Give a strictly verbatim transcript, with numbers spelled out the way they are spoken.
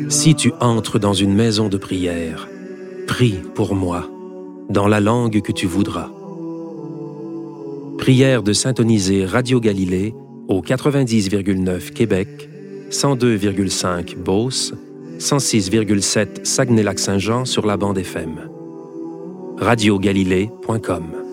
Si tu entres dans une maison de prière, prie pour moi, dans la langue que tu voudras. Prière de syntoniser Radio Galilée au quatre-vingt-dix virgule neuf Québec, cent deux virgule cinq Beauce, cent six virgule sept Saguenay-Lac-Saint-Jean sur la bande F M. radio galilée point com